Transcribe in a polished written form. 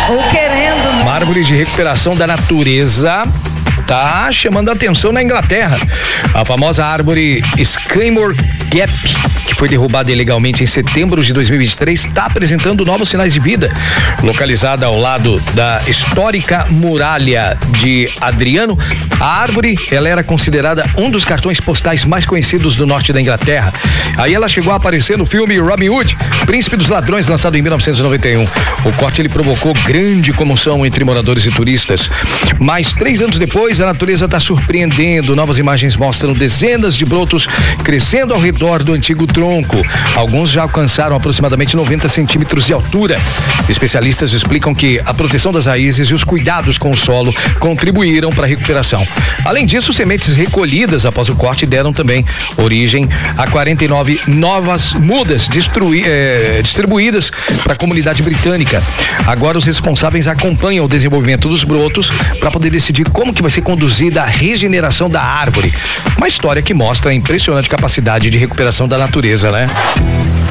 Ou querendo, né? Uma árvore de recuperação da natureza tá chamando a atenção na Inglaterra. A famosa árvore Skymore Gap, que foi derrubada ilegalmente em setembro de 2023, está apresentando novos sinais de vida. Localizada ao lado da histórica muralha de Adriano, a árvore, ela era considerada um dos cartões postais mais conhecidos do norte da Inglaterra. Aí ela chegou a aparecer no filme Robin Hood, Príncipe dos Ladrões, lançado em 1991. O corte, ele provocou grande comoção entre moradores e turistas. Mas 3 anos depois, a natureza está surpreendendo. Novas imagens mostram dezenas de brotos crescendo ao redor do antigo tronco. Alguns já alcançaram aproximadamente 90 centímetros de altura. Especialistas explicam que a proteção das raízes e os cuidados com o solo contribuíram para a recuperação. Além disso, sementes recolhidas após o corte deram também origem a 49 novas mudas distribuídas para a comunidade britânica. Agora os responsáveis acompanham o desenvolvimento dos brotos para poder decidir como que vai ser conduzida a regeneração da árvore. Uma história que mostra a impressionante capacidade de recuperação da natureza, né?